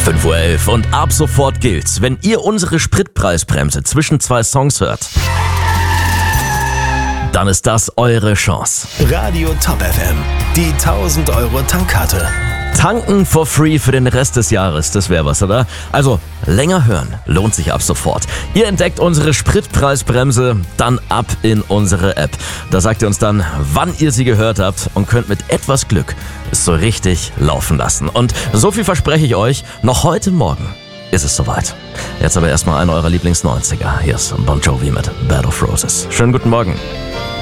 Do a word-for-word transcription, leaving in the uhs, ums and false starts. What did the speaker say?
fünf Uhr elf und ab sofort gilt's, wenn ihr unsere Spritpreisbremse zwischen zwei Songs hört, dann ist das eure Chance. Radio Top F M, die tausend Euro Tankkarte. Tanken for free für den Rest des Jahres, das wäre was, oder? Also, länger hören lohnt sich ab sofort. Ihr entdeckt unsere Spritpreisbremse, dann ab in unsere App. Da sagt ihr uns dann, wann ihr sie gehört habt und könnt mit etwas Glück es so richtig laufen lassen. Und so viel verspreche ich euch, noch heute Morgen ist es soweit. Jetzt aber erstmal einer eurer Lieblings-neunziger. Hier ist Bon Jovi mit Bed of Roses. Schönen guten Morgen.